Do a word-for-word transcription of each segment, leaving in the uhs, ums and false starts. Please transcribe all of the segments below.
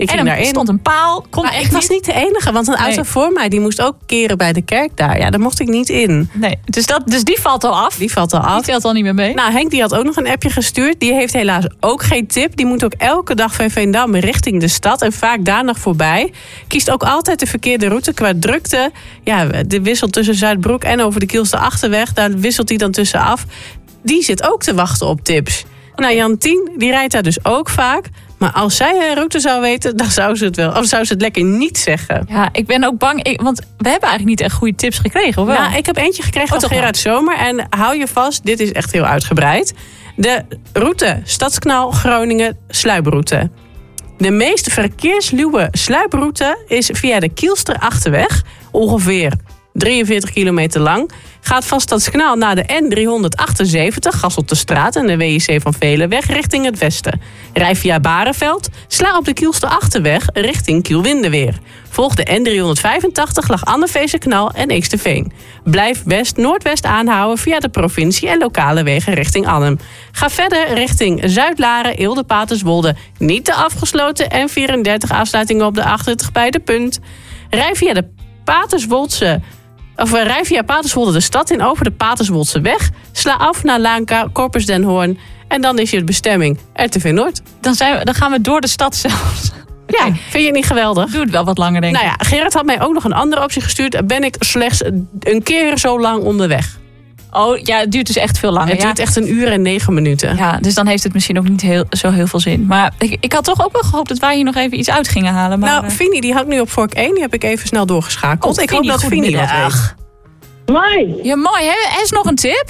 Ik en ging er daarin. stond een paal. Kon Maar echt ik was niet de enige, want een Nee. auto voor mij... die moest ook keren bij de kerk daar. Ja, daar mocht ik niet in. Nee, dus, dat, dus die valt al af. Die valt al af. Die telt al niet meer mee. Nou, Henk die had ook nog een appje gestuurd. Die heeft helaas ook geen tip. Die moet ook elke dag van Veendam richting de stad. En vaak daar nog voorbij. Kiest ook altijd de verkeerde route qua drukte. Ja, de wissel tussen Zuidbroek en over de Kielster Achterweg. Daar wisselt hij dan tussen af. Die zit ook te wachten op tips. Nou, Jantien, die rijdt daar dus ook vaak. Maar als zij een route zou weten, dan zou ze het wel. Of zou ze het lekker niet zeggen. Ja, ik ben ook bang. Ik, want we hebben eigenlijk niet echt goede tips gekregen, of wel? Nou, ik heb eentje gekregen Oh, van toch Gerard Zomer. En hou je vast, dit is echt heel uitgebreid. De route Stadskanaal Groningen sluiproute. De meest verkeersluwe sluiproute is via de Kielster Achterweg. Ongeveer drieënveertig kilometer lang. Gaat van Stadskanaal naar de N driehonderdachtenzeventig, Gasseltestraat en de W I C van Velenweg richting het westen. Rij via Bareveld, sla op de Kielster Achterweg richting Kielwindeweer. Volg de N driehonderdvijfentachtig, Lag Anneveesekanaal en Eeksterveen. Blijf west-noordwest aanhouden via de provincie en lokale wegen richting Arnhem. Ga verder richting Zuidlaren, Eelde, Paterswolde. Niet de afgesloten N vierendertig afsluitingen op de achtentwintig bij de Punt. Rij via de Paterswoldse... Of rij via Paterswolde de stad in over de Paterswoldse weg. Sla af naar Laanka, Corpus den Hoorn. En dan is je bestemming R T V Noord. Dan, zijn we, dan gaan we door de stad zelfs. Ja, vind je het niet geweldig? Doe het wel wat langer, denk ik. Nou ja, Gerard had mij ook nog een andere optie gestuurd. Ben ik slechts een keer zo lang onderweg. Oh, ja, het duurt dus echt veel langer. Het ja. duurt echt een uur en negen minuten. Ja, dus dan heeft het misschien ook niet heel, zo heel veel zin. Maar ik, ik had toch ook wel gehoopt dat wij hier nog even iets uit gingen halen. Maar, nou, uh... Fini die hangt nu op vork één. Die heb ik even snel doorgeschakeld. Oh, ik Fini, hoop dat Fini wat weet. Mooi. Ja, mooi. Hè? Is nog een tip?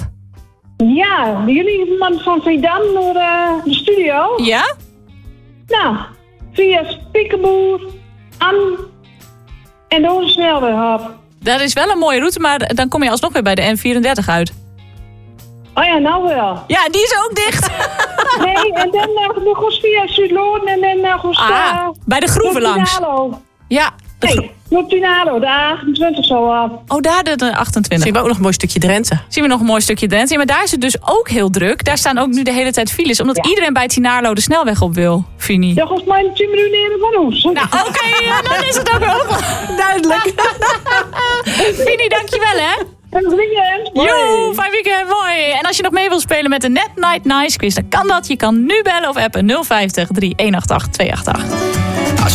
Ja, jullie man van Veendam naar uh, de studio. Ja? Nou, via Spiekenboer, An en door de snelweg af. Dat is wel een mooie route, maar dan kom je alsnog weer bij de N vierendertig uit. Oh ja, nou wel. Ja, die is ook dicht. Nee, en dan uh, nog eens via Zuidloorden en dan nog eens... Ah, Uh, bij de groeven langs. Tunalo. Ja. de gro- Nee, door Tunalo, de achtentwintig zo af. Oh, daar de, de achtentwintig. Zien we ook nog een mooi stukje Drenthe. Zien we nog een mooi stukje Drenthe. Ja, maar daar is het dus ook heel druk. Daar staan ook nu de hele tijd files. Omdat Ja. iedereen bij Tinarlo de snelweg op wil, Fini. Ja, volgens mij tien minuten eerder van ons. Nou, oké, okay, ja, dan is het ook wel Duidelijk. Fini, dankjewel, hè. En het weekend. Joe, fijn weekend, mooi. En als je nog mee wilt spelen met de Net Night Nice quiz, dan kan dat. Je kan nu bellen of appen nul vijftig, drie een acht acht, twee acht acht.